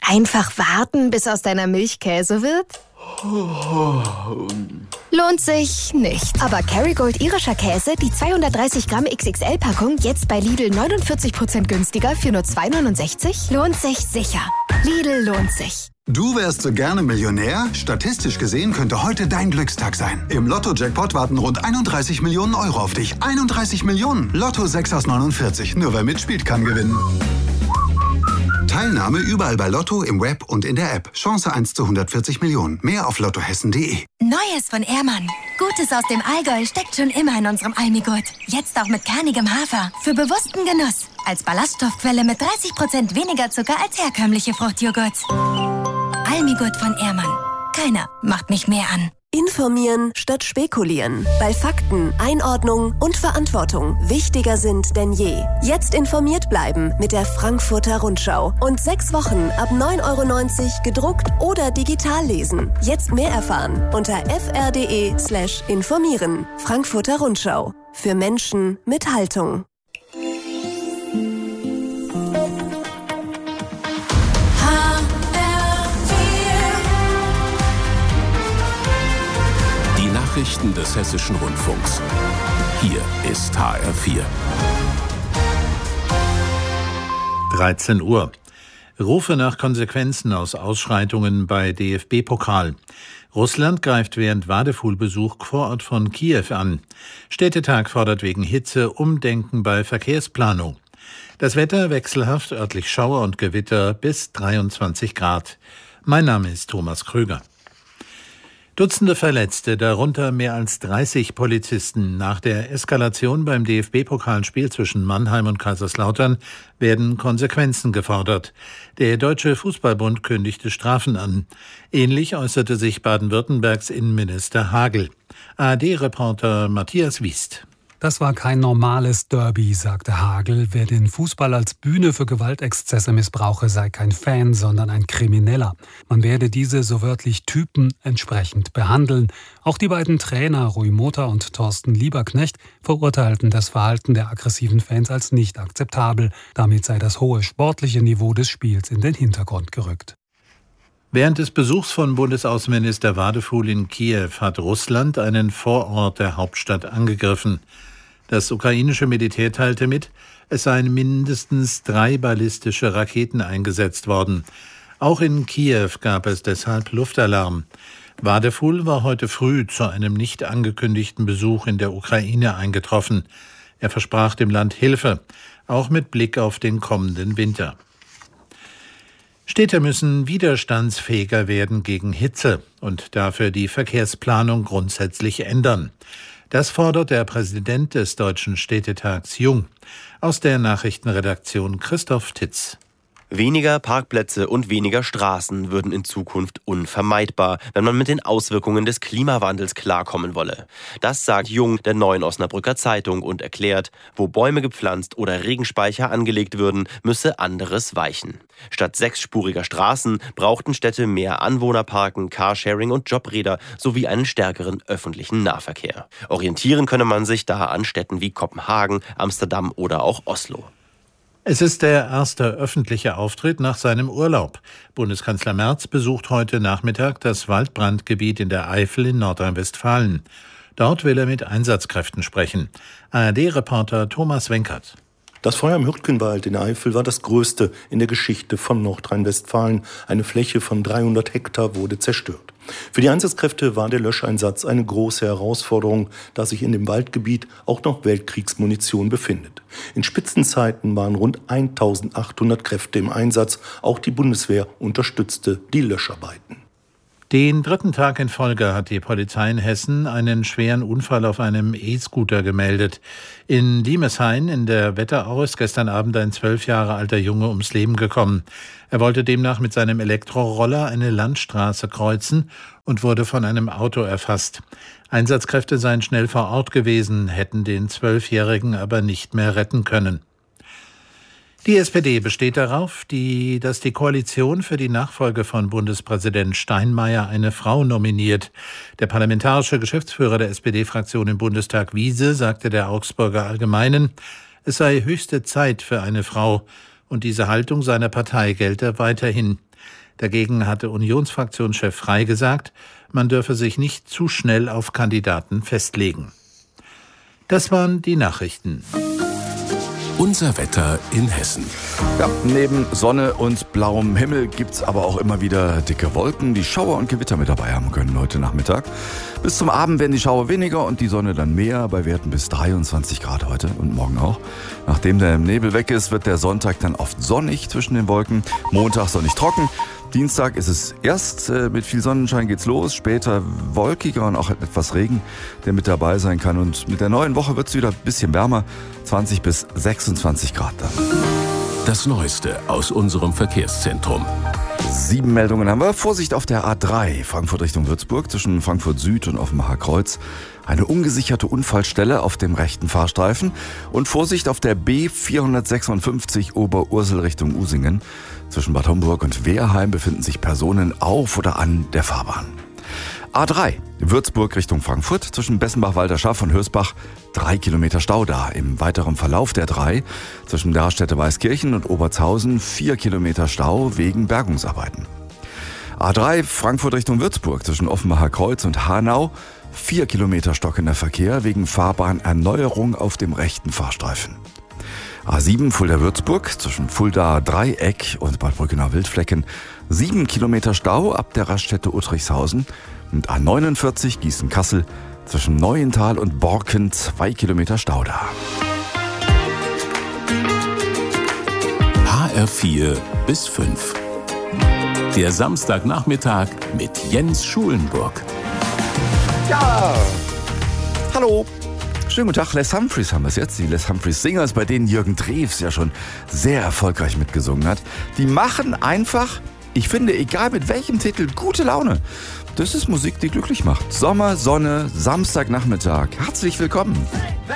Einfach warten, bis aus deiner Milch Käse wird? Lohnt sich nicht. Aber Kerrygold irischer Käse, die 230 Gramm XXL-Packung, jetzt bei Lidl 49% günstiger für nur 2,69? Lohnt sich sicher. Lidl lohnt sich. Du wärst so gerne Millionär? Statistisch gesehen könnte heute dein Glückstag sein. Im Lotto-Jackpot warten rund 31 Millionen Euro auf dich. 31 Millionen! Lotto 6 aus 49. Nur wer mitspielt, kann gewinnen. Teilnahme überall bei Lotto, im Web und in der App. Chance 1 zu 140 Millionen. Mehr auf lottohessen.de. Neues von Ehrmann. Gutes aus dem Allgäu steckt schon immer in unserem Almigurt. Jetzt auch mit kernigem Hafer. Für bewussten Genuss. Als Ballaststoffquelle mit 30% weniger Zucker als herkömmliche Fruchtjoghurts. Almigurt von Ehrmann. Keiner macht mich mehr an. Informieren statt spekulieren. Weil Fakten, Einordnung und Verantwortung wichtiger sind denn je. Jetzt informiert bleiben mit der Frankfurter Rundschau. Und 6 Wochen ab 9,90 € gedruckt oder digital lesen. Jetzt mehr erfahren unter fr.de/informieren. Frankfurter Rundschau. Für Menschen mit Haltung. Nachrichten des Hessischen Rundfunks. Hier ist HR4. 13 Uhr. Rufe nach Konsequenzen aus Ausschreitungen bei DFB-Pokal. Russland greift während Wadefuhl-Besuch vor Ort von Kiew an. Städtetag fordert wegen Hitze Umdenken bei Verkehrsplanung. Das Wetter wechselhaft, örtlich Schauer und Gewitter bis 23 Grad. Mein Name ist Thomas Krüger. Dutzende Verletzte, darunter mehr als 30 Polizisten. Nach der Eskalation beim DFB-Pokalspiel zwischen Mannheim und Kaiserslautern werden Konsequenzen gefordert. Der Deutsche Fußballbund kündigte Strafen an. Ähnlich äußerte sich Baden-Württembergs Innenminister Hagel. ARD-Reporter Matthias Wiest. Das war kein normales Derby, sagte Hagel. Wer den Fußball als Bühne für Gewaltexzesse missbrauche, sei kein Fan, sondern ein Krimineller. Man werde diese so wörtlich Typen entsprechend behandeln. Auch die beiden Trainer Rui Mota und Thorsten Lieberknecht verurteilten das Verhalten der aggressiven Fans als nicht akzeptabel. Damit sei das hohe sportliche Niveau des Spiels in den Hintergrund gerückt. Während des Besuchs von Bundesaußenminister Wadefuhl in Kiew hat Russland einen Vorort der Hauptstadt angegriffen. Das ukrainische Militär teilte mit, es seien mindestens 3 ballistische Raketen eingesetzt worden. Auch in Kiew gab es deshalb Luftalarm. Wadefuhl war heute früh zu einem nicht angekündigten Besuch in der Ukraine eingetroffen. Er versprach dem Land Hilfe, auch mit Blick auf den kommenden Winter. Städte müssen widerstandsfähiger werden gegen Hitze und dafür die Verkehrsplanung grundsätzlich ändern. Das fordert der Präsident des Deutschen Städtetags Jung. Aus der Nachrichtenredaktion Christoph Titz. Weniger Parkplätze und weniger Straßen würden in Zukunft unvermeidbar, wenn man mit den Auswirkungen des Klimawandels klarkommen wolle. Das sagt Jung der Neuen Osnabrücker Zeitung und erklärt, wo Bäume gepflanzt oder Regenspeicher angelegt würden, müsse anderes weichen. Statt 6-spuriger Straßen brauchten Städte mehr Anwohnerparken, Carsharing und Jobräder sowie einen stärkeren öffentlichen Nahverkehr. Orientieren könne man sich da an Städten wie Kopenhagen, Amsterdam oder auch Oslo. Es ist der erste öffentliche Auftritt nach seinem Urlaub. Bundeskanzler Merz besucht heute Nachmittag das Waldbrandgebiet in der Eifel in Nordrhein-Westfalen. Dort will er mit Einsatzkräften sprechen. ARD-Reporter Thomas Wenkert. Das Feuer im Hürtgenwald in der Eifel war das größte in der Geschichte von Nordrhein-Westfalen. Eine Fläche von 300 Hektar wurde zerstört. Für die Einsatzkräfte war der Löscheinsatz eine große Herausforderung, da sich in dem Waldgebiet auch noch Weltkriegsmunition befindet. In Spitzenzeiten waren rund 1800 Kräfte im Einsatz. Auch die Bundeswehr unterstützte die Löscharbeiten. Den 3. Tag in Folge hat die Polizei in Hessen einen schweren Unfall auf einem E-Scooter gemeldet. In Limeshain in der Wetterau ist gestern Abend ein 12 Jahre alter Junge ums Leben gekommen. Er wollte demnach mit seinem Elektroroller eine Landstraße kreuzen und wurde von einem Auto erfasst. Einsatzkräfte seien schnell vor Ort gewesen, hätten den 12-Jährigen aber nicht mehr retten können. Die SPD besteht darauf, dass die Koalition für die Nachfolge von Bundespräsident Steinmeier eine Frau nominiert. Der parlamentarische Geschäftsführer der SPD-Fraktion im Bundestag Wiese sagte der Augsburger Allgemeinen, es sei höchste Zeit für eine Frau. und diese Haltung seiner Partei gelte weiterhin. Dagegen hatte Unionsfraktionschef Frey gesagt, man dürfe sich nicht zu schnell auf Kandidaten festlegen. Das waren die Nachrichten. Unser Wetter in Hessen. Ja, neben Sonne und blauem Himmel gibt's aber auch immer wieder dicke Wolken, die Schauer und Gewitter mit dabei haben können heute Nachmittag. Bis zum Abend werden die Schauer weniger und die Sonne dann mehr, bei Werten bis 23 Grad heute und morgen auch. Nachdem der Nebel weg ist, wird der Sonntag dann oft sonnig zwischen den Wolken. Montag sonnig trocken. Dienstag ist es erst mit viel Sonnenschein geht's los, später wolkiger und auch etwas Regen, der mit dabei sein kann. Und mit der neuen Woche wird's wieder ein bisschen wärmer, 20 bis 26 Grad dann. Das Neueste aus unserem Verkehrszentrum. 7 Meldungen haben wir. Vorsicht auf der A3, Frankfurt Richtung Würzburg, zwischen Frankfurt Süd und Offenbacher Kreuz. Eine ungesicherte Unfallstelle auf dem rechten Fahrstreifen. Und Vorsicht auf der B456 Oberursel Richtung Usingen. Zwischen Bad Homburg und Wehrheim befinden sich Personen auf oder an der Fahrbahn. A3, Würzburg Richtung Frankfurt, zwischen Bessenbach-Walderschaft und Hörsbach 3 Kilometer Stau da. Im weiteren Verlauf der 3, zwischen Darstedt-Weißkirchen und Obertshausen 4 Kilometer Stau wegen Bergungsarbeiten. A3, Frankfurt Richtung Würzburg, zwischen Offenbacher Kreuz und Hanau 4 Kilometer stockender Verkehr wegen Fahrbahnerneuerung auf dem rechten Fahrstreifen. A7 Fulda-Würzburg, zwischen Fulda-Dreieck und Bad Brückenau-Wildflecken 7 Kilometer Stau ab der Raststätte Uttrichshausen. Und A49 Gießen-Kassel, zwischen Neuental und Borken 2 Kilometer Stau da. HR4 bis 5. Der Samstagnachmittag mit Jens Schulenburg. Ja, hallo. Schönen guten Tag, Les Humphreys haben wir es jetzt. Die Les Humphreys Singers, bei denen Jürgen Drews ja schon sehr erfolgreich mitgesungen hat. Die machen einfach, ich finde, egal mit welchem Titel, gute Laune. Das ist Musik, die glücklich macht. Sommer, Sonne, Samstagnachmittag. Herzlich willkommen.